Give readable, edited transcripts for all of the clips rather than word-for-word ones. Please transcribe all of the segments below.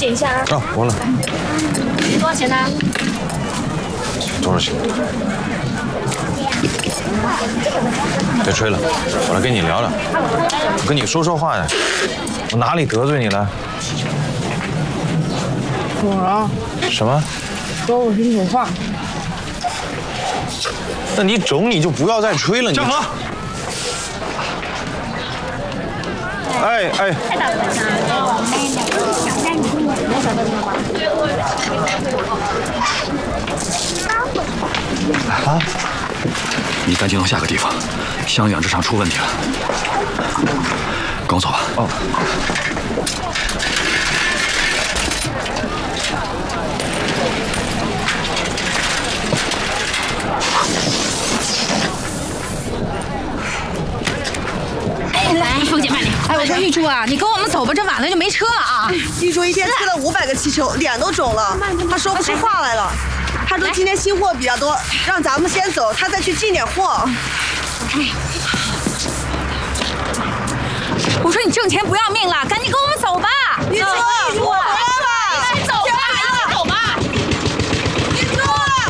检一下啊。 啊，完了。 多少钱呢？ 多少钱？别吹了，我来跟你聊聊，我跟你说说话呀。我哪里得罪你了？ 我啊， 什么？ 说我听手话。 那你肿你就不要再吹了。你站好。 哎哎。啊！ 你赶紧到下个地方，襄阳这场出问题了。跟我走吧。 哦。 来，凤姐慢点。 哎，我说玉珠啊，你跟我们走吧，这晚了就没车了啊。 玉珠一天吃了500个气球，脸都肿了，她说不出话来了。她说今天新货比较多，让咱们先走，她再去进点货。 我说你挣钱不要命了，赶紧跟我们走吧。 玉珠，玉珠，回来吧， 快走吧，你走吧。 玉珠。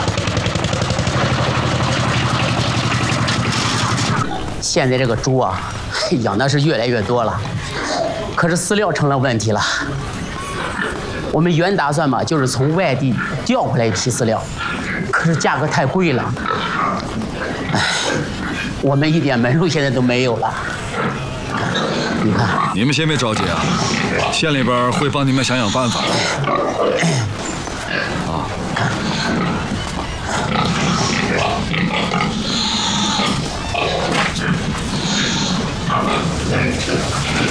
现在这个猪啊，养的是越来越多了，可是饲料成了问题了。我们原打算嘛，就是从外地调回来一批饲料，可是价格太贵了，哎，我们一点门路现在都没有了。你看， 你们先别着急啊，县里边会帮你们想想办法。啊。